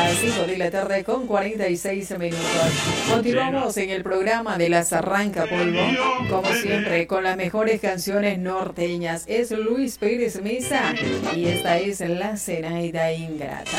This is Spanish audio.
las 5 de la tarde con 46 minutos. Continuamos en el programa de las Arrancapolvo, como siempre, con las mejores canciones norteñas. Es Luis Pérez Mesa y esta es La Zenaida Ingrata.